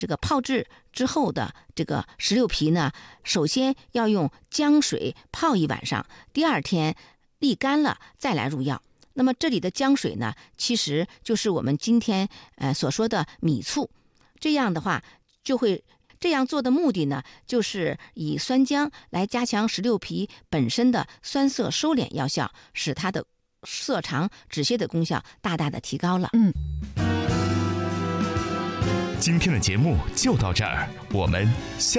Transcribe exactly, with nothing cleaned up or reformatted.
这个泡制之后的这个石榴皮呢，首先要用姜水泡一晚上，第二天沥干了再来入药。那么这里的姜水呢，其实就是我们今天呃所说的米醋。这样的话就会这样做的目的呢，就是以酸姜来加强石榴皮本身的酸涩收敛药效，使它的涩肠止泻的功效大大的提高了。 嗯。 今天的节目就到这儿，我们下